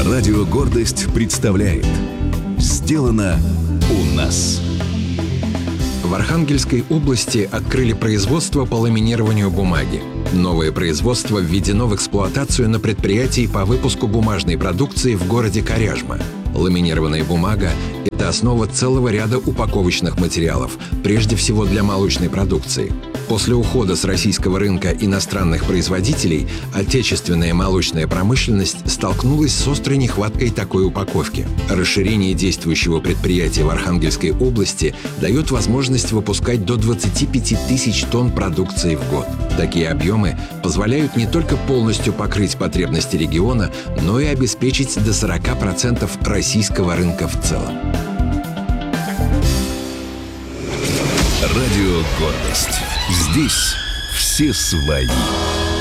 Радио «Гордость» представляет «Сделано у нас». В Архангельской области открыли производство по ламинированию бумаги. Новое производство введено в эксплуатацию на предприятии по выпуску бумажной продукции в городе Коряжма. Ламинированная бумага – это основа целого ряда упаковочных материалов, прежде всего для молочной продукции. После ухода с российского рынка иностранных производителей отечественная молочная промышленность столкнулась с острой нехваткой такой упаковки. Расширение действующего предприятия в Архангельской области дает возможность выпускать до 25 тысяч тонн продукции в год. Такие объемы позволяют не только полностью покрыть потребности региона, но и обеспечить до 40% российского рынка в целом. Радио «Гордость». Здесь все свои.